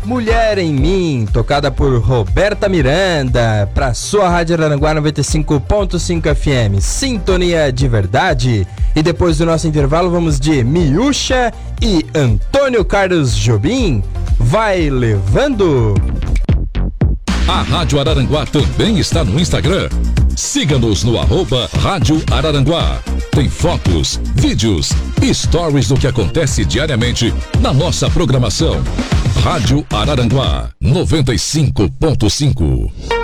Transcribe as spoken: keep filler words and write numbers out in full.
Mulher em Mim, tocada por Roberta Miranda, pra sua Rádio Araranguá noventa e cinco ponto cinco F M, sintonia de verdade. E depois do nosso intervalo vamos de Miúcha e Antônio Carlos Jobim, Vai Levando. A Rádio Araranguá também está no Instagram. Siga-nos no arroba Rádio Araranguá. Tem fotos, vídeos e stories do que acontece diariamente na nossa programação. Rádio Araranguá noventa e cinco ponto cinco.